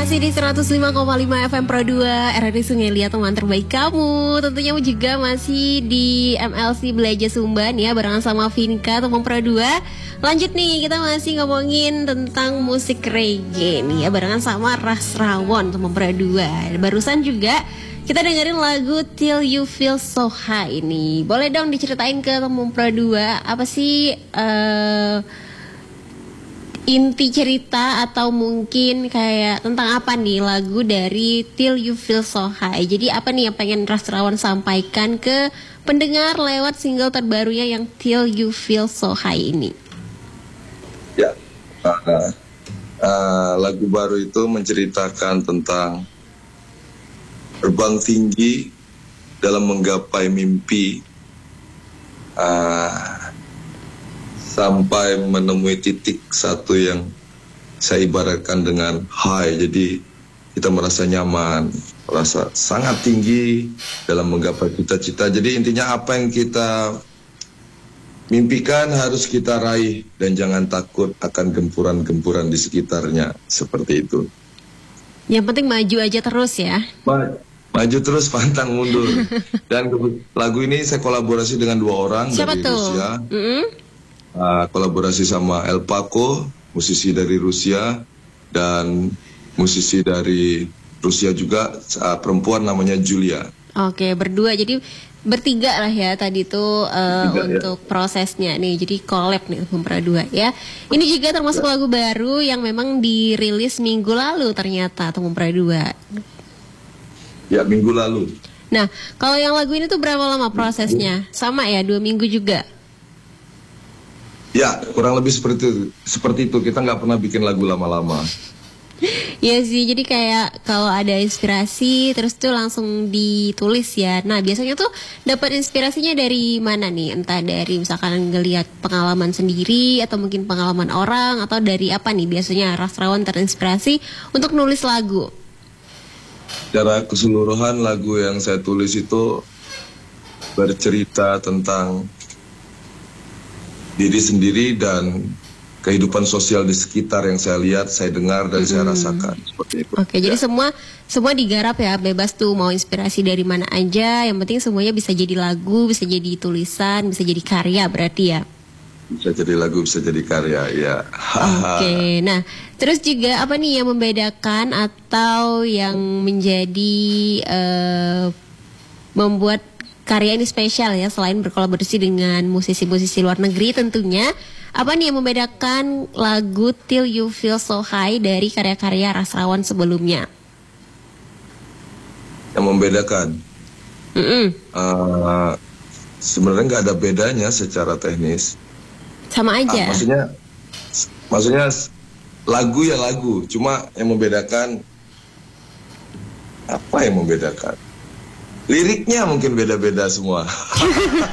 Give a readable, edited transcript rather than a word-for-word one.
Masih di 105,5 FM Pro 2 RRI Sungai Liat, teman terbaik kamu. Tentunya juga masih di MLC Belajar Sumba nih ya, barengan sama Vinka, teman Pro 2. Lanjut nih, kita masih ngomongin tentang musik reggae nih ya, barengan sama Ras Rawon, teman Pro 2. Barusan juga kita dengerin lagu Till You Feel So High ini. Boleh dong diceritain ke teman Pro 2, apa sih inti cerita atau mungkin kayak tentang apa nih lagu dari Till You Feel So High. Jadi apa nih yang pengen Ras Rawon sampaikan ke pendengar lewat single terbarunya yang Till You Feel So High ini? Ya, lagu baru itu menceritakan tentang terbang tinggi dalam menggapai mimpi, sampai menemui titik satu yang saya ibaratkan dengan high. Jadi kita merasa nyaman, merasa sangat tinggi dalam menggapai cita-cita. Jadi intinya apa yang kita mimpikan harus kita raih dan jangan takut akan gempuran-gempuran di sekitarnya, seperti itu. Yang penting maju aja terus ya. Maju terus, pantang mundur. Dan lagu ini saya kolaborasi dengan 2 orang. Siapa dari tuh? Rusia. Kolaborasi sama El Paco, musisi dari Rusia, dan musisi dari Rusia juga, perempuan namanya Julia. Oke, berdua, jadi bertiga lah ya tadi tuh untuk prosesnya nih. Jadi collab nih Pra 2 ya. Ini juga termasuk lagu baru yang memang dirilis minggu lalu ternyata Pra 2. Ya, minggu lalu. Nah, kalau yang lagu ini tuh berapa lama prosesnya? Sama ya, 2 minggu juga? Ya, kurang lebih seperti itu. Kita nggak pernah bikin lagu lama-lama. Iya sih, jadi kayak kalau ada inspirasi terus tuh langsung ditulis ya. Nah, biasanya tuh dapat inspirasinya dari mana nih? Entah dari misalkan ngelihat pengalaman sendiri atau mungkin pengalaman orang, atau dari apa nih biasanya Ras Rawon terinspirasi untuk nulis lagu? Secara keseluruhan lagu yang saya tulis itu bercerita tentang diri sendiri dan kehidupan sosial di sekitar yang saya lihat, saya dengar, dan saya rasakan, seperti itu. Oke, jadi semua digarap ya, bebas tuh mau inspirasi dari mana aja, yang penting semuanya bisa jadi lagu, bisa jadi tulisan, bisa jadi karya berarti ya. Bisa jadi lagu, bisa jadi karya, ya. Oke, nah terus juga apa nih yang membedakan atau yang menjadi membuat karya ini spesial ya, selain berkolaborasi dengan musisi-musisi luar negeri tentunya. Apa nih yang membedakan lagu Till You Feel So High dari karya-karya Ras Rawon sebelumnya? Yang membedakan? Sebenarnya nggak ada bedanya secara teknis. Sama aja? Maksudnya lagu ya lagu, cuma yang membedakan, apa yang membedakan? Liriknya mungkin beda-beda semua.